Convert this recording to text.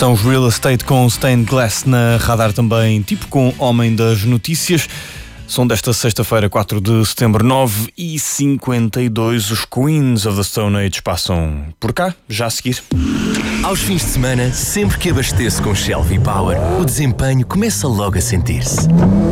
São os Real Estate com Stained Glass na Radar também, tipo com Homem das Notícias. São desta sexta-feira, 4 de setembro, 9h52. Os Queens of the Stone Age passam por cá, já a seguir. Aos fins de semana, sempre que abasteço com Shell V-Power, o desempenho começa logo a sentir-se.